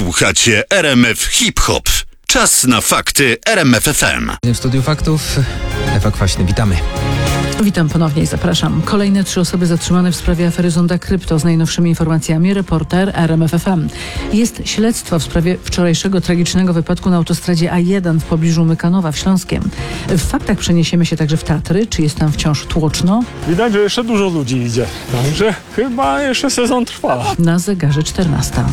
Słuchacie RMF Hip Hop. Czas na fakty RMF FM. W studiu faktów Ewa Kwaśny, witamy. Witam ponownie i zapraszam. Kolejne 3 osoby zatrzymane w sprawie afery Zonda Krypto. Z najnowszymi informacjami reporter RMF FM. Jest śledztwo w sprawie wczorajszego tragicznego wypadku na autostradzie A1 w pobliżu Mykanowa w Śląskiem. W faktach przeniesiemy się także w Tatry. Czy jest tam wciąż tłoczno? Widać, że jeszcze dużo ludzi idzie, także chyba jeszcze sezon trwa. Na zegarze 14.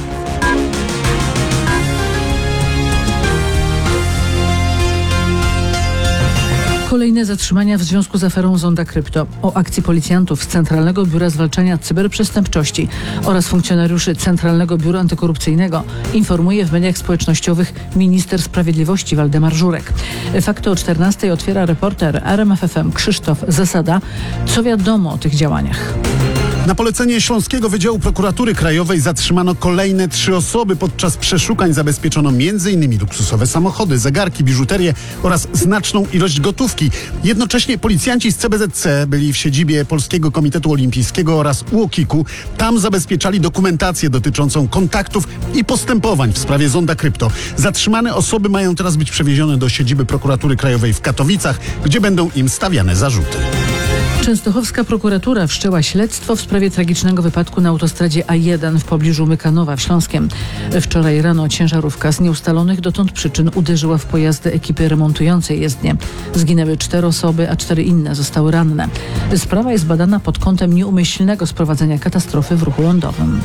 Kolejne zatrzymania w związku z aferą Zonda Krypto. O akcji policjantów z Centralnego Biura Zwalczania Cyberprzestępczości oraz funkcjonariuszy Centralnego Biura Antykorupcyjnego informuje w mediach społecznościowych minister sprawiedliwości Waldemar Żurek. Fakty o 14 otwiera reporter RMF FM Krzysztof Zasada. Co wiadomo o tych działaniach? Na polecenie Śląskiego Wydziału Prokuratury Krajowej zatrzymano kolejne 3 osoby. Podczas przeszukań zabezpieczono m.in. luksusowe samochody, zegarki, biżuterię oraz znaczną ilość gotówki. Jednocześnie policjanci z CBZC byli w siedzibie Polskiego Komitetu Olimpijskiego oraz UOKiK-u. Tam zabezpieczali dokumentację dotyczącą kontaktów i postępowań w sprawie Zonda Krypto. Zatrzymane osoby mają teraz być przewiezione do siedziby Prokuratury Krajowej w Katowicach, gdzie będą im stawiane zarzuty. Częstochowska prokuratura wszczęła śledztwo w sprawie tragicznego wypadku na autostradzie A1 w pobliżu Mykanowa w Śląskiem. Wczoraj rano ciężarówka z nieustalonych dotąd przyczyn uderzyła w pojazdy ekipy remontującej jezdnię. Zginęły 4 osoby, a 4 inne zostały ranne. Sprawa jest badana pod kątem nieumyślnego sprowadzenia katastrofy w ruchu lądowym.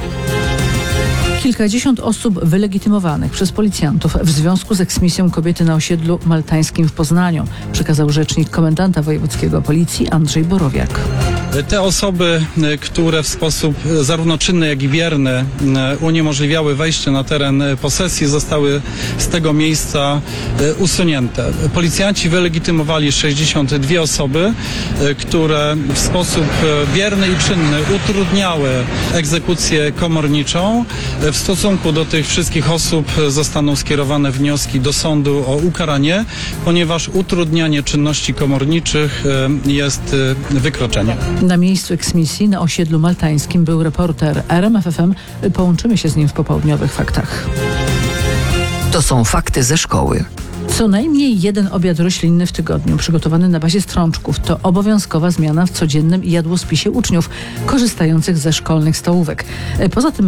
Kilkadziesiąt osób wylegitymowanych przez policjantów w związku z eksmisją kobiety na osiedlu maltańskim w Poznaniu, przekazał rzecznik komendanta wojewódzkiego policji Andrzej Borowiak. Te osoby, które w sposób zarówno czynny, jak i bierny uniemożliwiały wejście na teren posesji, zostały z tego miejsca usunięte. Policjanci wylegitymowali 62 osoby, które w sposób bierny i czynny utrudniały egzekucję komorniczą. W stosunku do tych wszystkich osób zostaną skierowane wnioski do sądu o ukaranie, ponieważ utrudnianie czynności komorniczych jest wykroczeniem. Na miejscu eksmisji na osiedlu maltańskim był reporter RMF FM. Połączymy się z nim w popołudniowych faktach. To są fakty ze szkoły. Co najmniej 1 obiad roślinny w tygodniu przygotowany na bazie strączków to obowiązkowa zmiana w codziennym jadłospisie uczniów korzystających ze szkolnych stołówek. Poza tym